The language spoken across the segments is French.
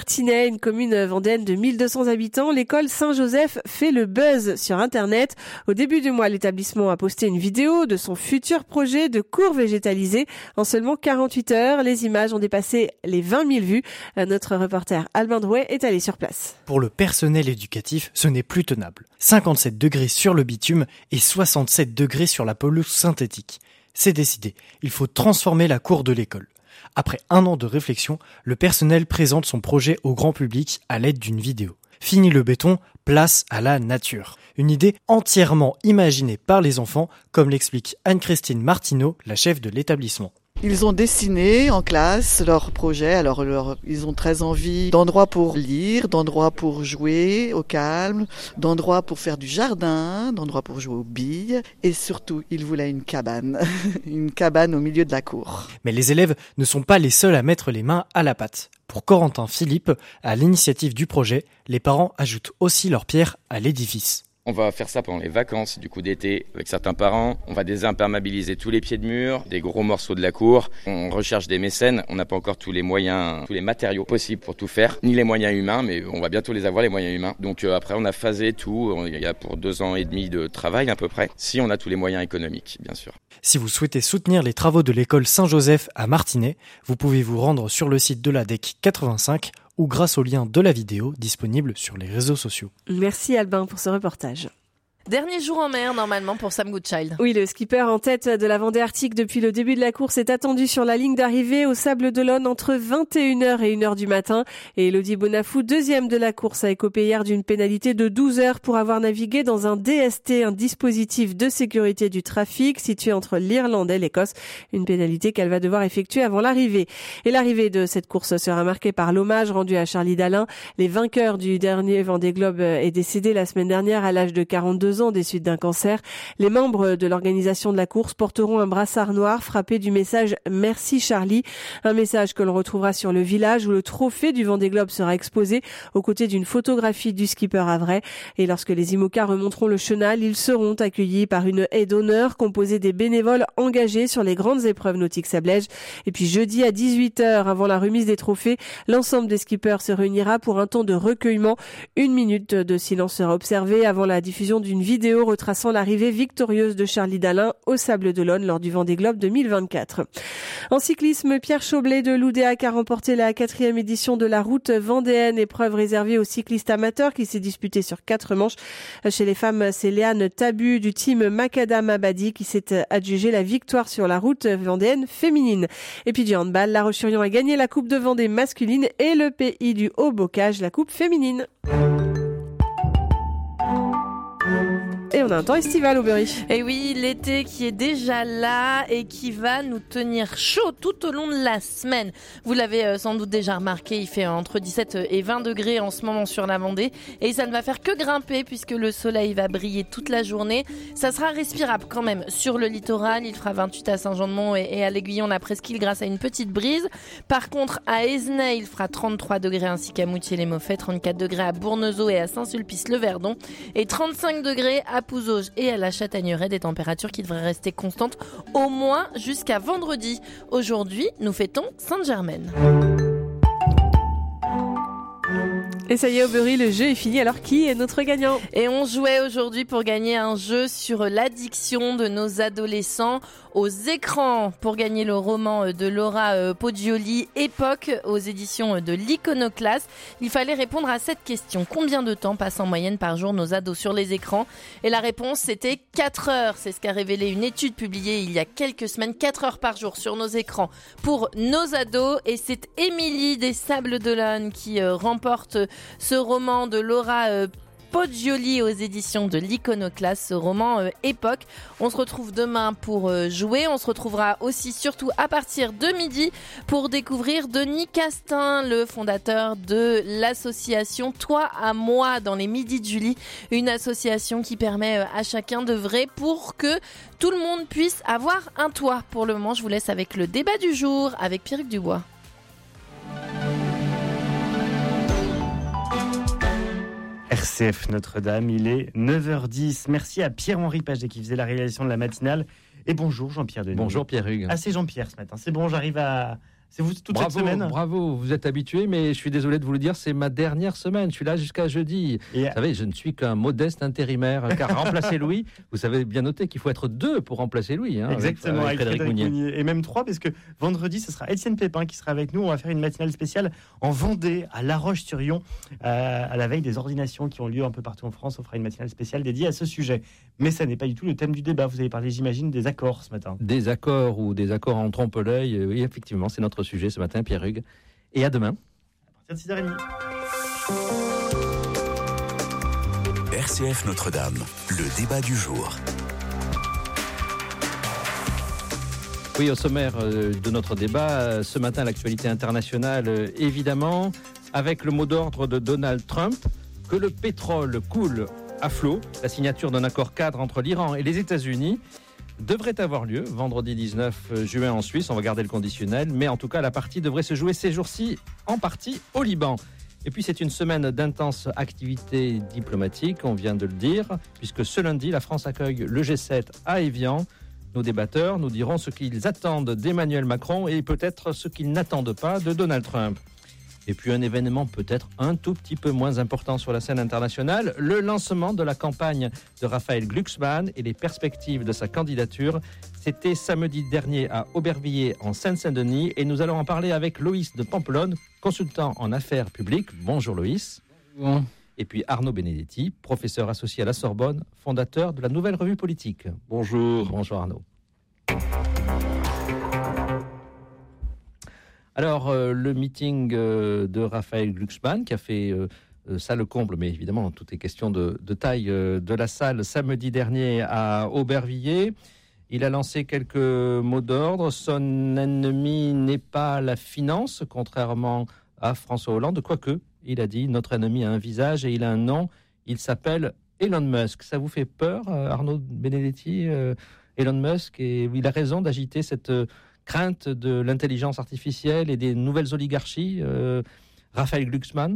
Martinez, une commune vendéenne de 1200 habitants, l'école Saint-Joseph fait le buzz sur Internet. Au début du mois, l'établissement a posté une vidéo de son futur projet de cours végétalisé. En seulement 48 heures, les images ont dépassé les 20 000 vues. Notre reporter Albin Drouet est allé sur place. Pour le personnel éducatif, ce n'est plus tenable. 57 degrés sur le bitume et 67 degrés sur la pelouse synthétique. C'est décidé, il faut transformer la cour de l'école. Après 1 an de réflexion, le personnel présente son projet au grand public à l'aide d'une vidéo. Fini le béton, place à la nature. Une idée entièrement imaginée par les enfants, comme l'explique Anne-Christine Martineau, la chef de l'établissement. Ils ont dessiné en classe leur projet. Alors, ils ont très envie d'endroits pour lire, d'endroits pour jouer au calme, d'endroits pour faire du jardin, d'endroits pour jouer aux billes. Et surtout, ils voulaient une cabane. Une cabane au milieu de la cour. Mais les élèves ne sont pas les seuls à mettre les mains à la pâte. Pour Corentin Philippe, à l'initiative du projet, les parents ajoutent aussi leur pierre à l'édifice. On va faire ça pendant les vacances du coup d'été avec certains parents. On va désimperméabiliser tous les pieds de mur, des gros morceaux de la cour. On recherche des mécènes. On n'a pas encore tous les moyens, tous les matériaux possibles pour tout faire, ni les moyens humains, mais on va bientôt les avoir, les moyens humains. Donc après, on a phasé tout. Il y a pour 2 ans et demi de travail à peu près, si on a tous les moyens économiques, bien sûr. Si vous souhaitez soutenir les travaux de l'école Saint-Joseph à Martinez, vous pouvez vous rendre sur le site de la DEC 85 ou grâce au lien de la vidéo disponible sur les réseaux sociaux. Merci Albin pour ce reportage. Dernier jour en mer, normalement, pour Sam Goodchild. Oui, le skipper en tête de la Vendée Arctique depuis le début de la course est attendu sur la ligne d'arrivée au Sables d'Olonne entre 21h et 1h du matin. Et Elodie Bonafou, deuxième de la course, a écopé hier d'une pénalité de 12 heures pour avoir navigué dans un DST, un dispositif de sécurité du trafic situé entre l'Irlande et l'Écosse. Une pénalité qu'elle va devoir effectuer avant l'arrivée. Et l'arrivée de cette course sera marquée par l'hommage rendu à Charlie Dalin. Les vainqueurs du dernier Vendée Globe est décédé la semaine dernière à l'âge de 42 ans des suites d'un cancer. Les membres de l'organisation de la course porteront un brassard noir frappé du message « Merci Charlie », un message que l'on retrouvera sur le village où le trophée du Vendée Globe sera exposé aux côtés d'une photographie du skipper Havrais. Et lorsque les IMOCA remonteront le chenal, ils seront accueillis par une haie d'honneur composée des bénévoles engagés sur les grandes épreuves nautiques sablèges. Et puis jeudi à 18h, avant la remise des trophées, l'ensemble des skippers se réunira pour un temps de recueillement. 1 minute de silence sera observée avant la diffusion d'une vidéo retraçant l'arrivée victorieuse de Charlie Dalin au Sables d'Olonne lors du Vendée Globe 2024. En cyclisme, Pierre Chaublet de l'Oudéac a remporté la 4e édition de la route vendéenne, épreuve réservée aux cyclistes amateurs qui s'est disputée sur 4 manches. Chez les femmes, c'est Léane Tabu du team Macadam Abadi qui s'est adjugé la victoire sur la route vendéenne féminine. Et puis du handball, La Roche-sur-Yon a gagné la Coupe de Vendée masculine et le pays du Haut-Bocage la Coupe féminine. Et on a un temps estival au Berry. Et oui, l'été qui est déjà là et qui va nous tenir chaud tout au long de la semaine. Vous l'avez sans doute déjà remarqué, il fait entre 17 et 20 degrés en ce moment sur la Vendée. Et ça ne va faire que grimper puisque le soleil va briller toute la journée. Ça sera respirable quand même sur le littoral. Il fera 28 à Saint-Jean-de-Mont et à l'Aiguillon, la presqu'île, grâce à une petite brise. Par contre, à Esnay, il fera 33 degrés ainsi qu'à Moutier-les-Mauffets, 34 degrés à Bournezeau et à Saint-Sulpice-le-Verdon et 35 degrés à Pouzauges et à la Châtaigneraie, des températures qui devraient rester constantes au moins jusqu'à vendredi. Aujourd'hui, nous fêtons Sainte-Germaine. Et ça y est, au Berry, le jeu est fini. Alors, qui est notre gagnant ? Et on jouait aujourd'hui pour gagner un jeu sur l'addiction de nos adolescents aux écrans, pour gagner le roman de Laura Poggioli, Époque, aux éditions de l'Iconoclaste. Il fallait répondre à cette question. Combien de temps passent en moyenne par jour nos ados sur les écrans ? Et la réponse, c'était 4 heures. C'est ce qu'a révélé une étude publiée il y a quelques semaines. 4 heures par jour sur nos écrans pour nos ados. Et c'est Émilie des Sables d'Olonne qui remporte ce roman de Laura Poggioli aux éditions de l'Iconoclaste, ce roman Époque. On se retrouve demain pour jouer. On se retrouvera aussi surtout à partir de midi pour découvrir Denis Castin, le fondateur de l'association Toi à moi dans les midis de Julie, une association qui permet à chacun d'œuvrer pour que tout le monde puisse avoir un toit. Pour le moment, je vous laisse avec le débat du jour avec Pierrick Dubois. RCF Notre-Dame, il est 9h10. Merci à Pierre-Henri Paget qui faisait la réalisation de la matinale. Et bonjour Jean-Pierre Denis. Bonjour Pierre Hugues. Ah, c'est Jean-Pierre ce matin. C'est bon, j'arrive à C'est vous toute cette semaine? Bravo, vous êtes habitué, mais je suis désolé de vous le dire, c'est ma dernière semaine. Je suis là jusqu'à jeudi. Vous savez, je ne suis qu'un modeste intérimaire, car remplacer Louis, vous savez bien noter qu'il faut être 2 pour remplacer Louis. Exactement, avec Frédéric Mounier. Et même 3, parce que vendredi, ce sera Étienne Pépin qui sera avec nous. On va faire une matinale spéciale en Vendée, à La Roche-sur-Yon, à la veille des ordinations qui ont lieu un peu partout en France. On fera une matinale spéciale dédiée à ce sujet. Mais ça n'est pas du tout le thème du débat. Vous avez parlé, j'imagine, des accords ce matin. Des accords ou des accords en trompe-l'œil. Oui, effectivement, c'est notre sujet ce matin, Pierre Hugues. Et à demain. À partir de 6h30. RCF Notre-Dame, le débat du jour. Oui, au sommaire de notre débat, ce matin, l'actualité internationale, évidemment, avec le mot d'ordre de Donald Trump, que le pétrole coule à flot. La signature d'un accord cadre entre l'Iran et les États-Unis devrait avoir lieu vendredi 19 juin en Suisse. On va garder le conditionnel, mais en tout cas, la partie devrait se jouer ces jours-ci en partie au Liban. Et puis, c'est une semaine d'intense activité diplomatique, on vient de le dire, puisque ce lundi, la France accueille le G7 à Évian. Nos débatteurs nous diront ce qu'ils attendent d'Emmanuel Macron et peut-être ce qu'ils n'attendent pas de Donald Trump. Et puis un événement peut-être un tout petit peu moins important sur la scène internationale, le lancement de la campagne de Raphaël Glucksmann et les perspectives de sa candidature. C'était samedi dernier à Aubervilliers en Seine-Saint-Denis et nous allons en parler avec Loïs de Pampelonne, consultant en affaires publiques. Bonjour Loïs. Bonjour. Et puis Arnaud Benedetti, professeur associé à la Sorbonne, fondateur de la Nouvelle Revue Politique. Bonjour. Bonjour Arnaud. Alors, le meeting de Raphaël Glucksmann qui a fait ça le comble, mais évidemment, tout est question de taille de la salle samedi dernier à Aubervilliers. Il a lancé quelques mots d'ordre. Son ennemi n'est pas la finance, contrairement à François Hollande. Quoique, il a dit, notre ennemi a un visage et il a un nom. Il s'appelle Elon Musk. Ça vous fait peur, Arnaud Benedetti, Elon Musk? Et il a raison d'agiter cette crainte de l'intelligence artificielle et des nouvelles oligarchies, Raphaël Glucksmann?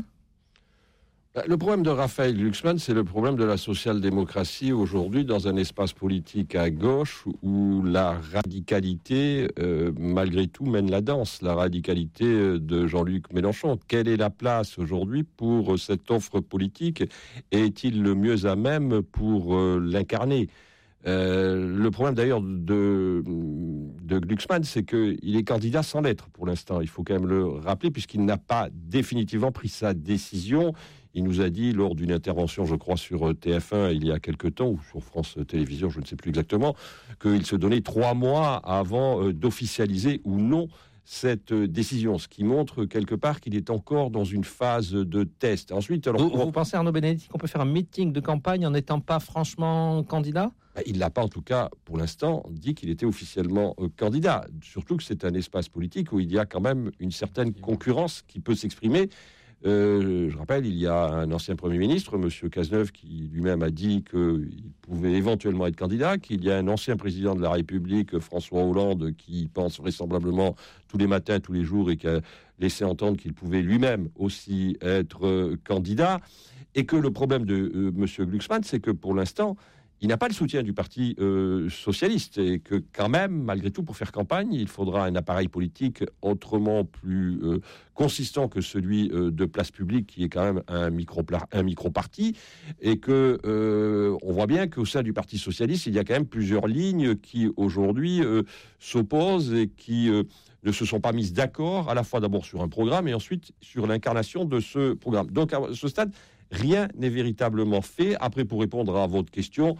Le problème de Raphaël Glucksmann, c'est le problème de la social-démocratie aujourd'hui dans un espace politique à gauche où la radicalité, malgré tout, mène la danse. La radicalité de Jean-Luc Mélenchon. Quelle est la place aujourd'hui pour cette offre politique? Et est-il le mieux à même pour l'incarner? Le problème d'ailleurs de Glucksmann, c'est qu'il est candidat sans lettre pour l'instant. Il faut quand même le rappeler, puisqu'il n'a pas définitivement pris sa décision. Il nous a dit lors d'une intervention, je crois, sur TF1 il y a quelque temps, ou sur France Télévisions, je ne sais plus exactement, qu'il se donnait 3 mois avant d'officialiser ou non cette décision, ce qui montre quelque part qu'il est encore dans une phase de test. Ensuite, alors, vous pensez, Arnaud Benedetti, qu'on peut faire un meeting de campagne en n'étant pas franchement candidat? Il n'a pas, en tout cas, pour l'instant, dit qu'il était officiellement candidat. Surtout que c'est un espace politique où il y a quand même une certaine concurrence qui peut s'exprimer. Je rappelle, il y a un ancien Premier ministre, M. Cazeneuve, qui lui-même a dit qu'il pouvait éventuellement être candidat, qu'il y a un ancien président de la République, François Hollande, qui pense vraisemblablement tous les matins, tous les jours, et qui a laissé entendre qu'il pouvait lui-même aussi être candidat. Et que le problème de M. Glucksmann, c'est que pour l'instant, il n'a pas le soutien du Parti socialiste et que quand même, malgré tout, pour faire campagne, il faudra un appareil politique autrement plus consistant que celui de Place Publique, qui est quand même un micro-parti, et que on voit bien qu'au sein du Parti socialiste, il y a quand même plusieurs lignes qui aujourd'hui s'opposent et qui ne se sont pas mises d'accord, à la fois d'abord sur un programme et ensuite sur l'incarnation de ce programme. Donc à ce stade, rien n'est véritablement fait. Après, pour répondre à votre question,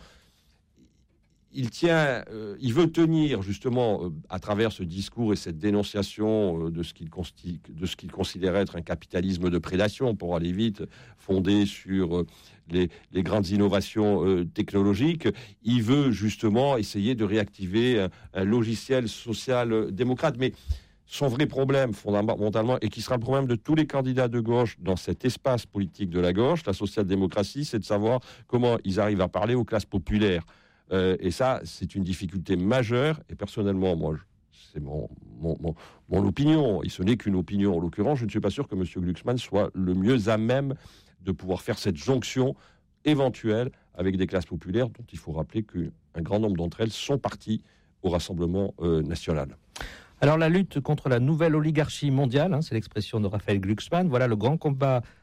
il veut tenir justement à travers ce discours et cette dénonciation de ce qu'il considère être un capitalisme de prédation, pour aller vite, fondé sur les grandes innovations technologiques. Il veut justement essayer de réactiver un logiciel social-démocrate. Mais son vrai problème, fondamentalement, et qui sera le problème de tous les candidats de gauche dans cet espace politique de la gauche, la social-démocratie, c'est de savoir comment ils arrivent à parler aux classes populaires. Et ça, c'est une difficulté majeure. Et personnellement, moi, c'est mon opinion, et ce n'est qu'une opinion. En l'occurrence, je ne suis pas sûr que M. Glucksmann soit le mieux à même de pouvoir faire cette jonction éventuelle avec des classes populaires, dont il faut rappeler qu'un grand nombre d'entre elles sont parties au Rassemblement national. Alors la lutte contre la nouvelle oligarchie mondiale, c'est l'expression de Raphaël Glucksmann, voilà le grand combat